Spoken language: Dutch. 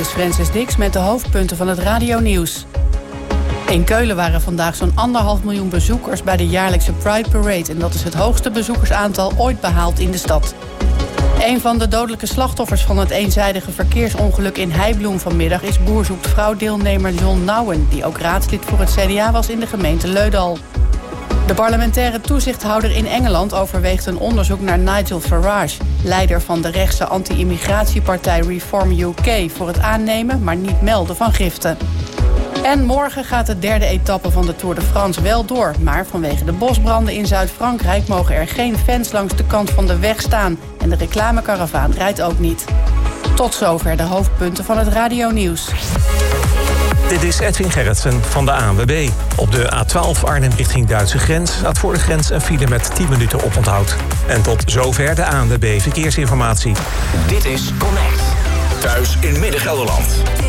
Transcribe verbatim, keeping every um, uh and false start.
is Francis Dix met de hoofdpunten van het radionieuws. In Keulen waren vandaag zo'n anderhalf miljoen bezoekers bij de jaarlijkse Pride Parade. En dat is het hoogste bezoekersaantal ooit behaald in de stad. Een van de dodelijke slachtoffers van het eenzijdige verkeersongeluk in Heibloem vanmiddag is Boer zoekt vrouw-deelnemer John Nouwen, die ook raadslid voor het C D A was in de gemeente Leudal. De parlementaire toezichthouder in Engeland overweegt een onderzoek naar Nigel Farage, leider van de rechtse anti-immigratiepartij Reform U K, voor het aannemen, maar niet melden van giften. En morgen gaat de derde etappe van de Tour de France wel door. Maar vanwege de bosbranden in Zuid-Frankrijk mogen er geen fans langs de kant van de weg staan. En de reclamekaravaan rijdt ook niet. Tot zover de hoofdpunten van het radionieuws. Dit is Edwin Gerritsen van de A N W B. Op de A twaalf Arnhem richting Duitse grens staat voor de grens een file met tien minuten oponthoud. En tot zover de A N W B Verkeersinformatie. Dit is Connect. Thuis in Midden-Gelderland.